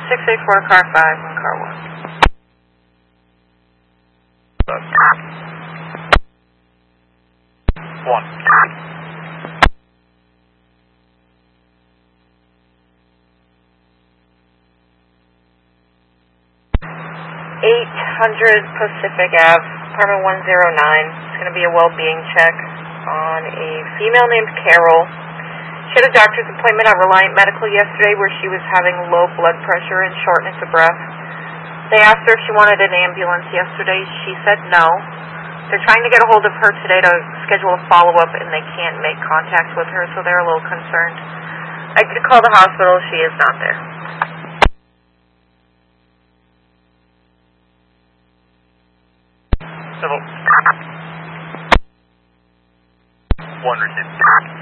684, car 5, and car 1. 1. 800 Pacific Ave, apartment 109. It's going to be a well-being check on a female named Carol. She had a doctor's appointment at Reliant Medical yesterday where she was having low blood pressure and shortness of breath. They asked her if she wanted an ambulance yesterday. She said no. They're trying to get a hold of her today to schedule a follow-up, and they can't make contact with her, so they're a little concerned. I did call the hospital. She is not there. Hello. 1 received.